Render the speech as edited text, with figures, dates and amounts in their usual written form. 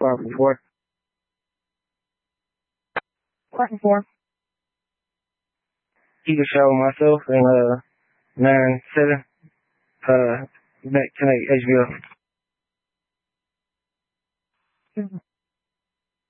4 for 4. Quite for 4. Keep a show myself and 9-7. Back tonight, HBO.